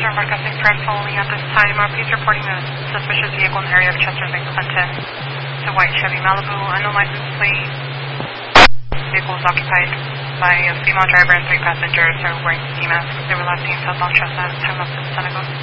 Chester broadcasting Fred following at this time. Please reporting a suspicious vehicle in the area of Chester and Clinton. It's a white Chevy Malibu, unknown license plate. Vehicle was occupied by a female driver and 3 passengers who were wearing ski masks. They were last seen southbound Chestnut, time up to Senegal.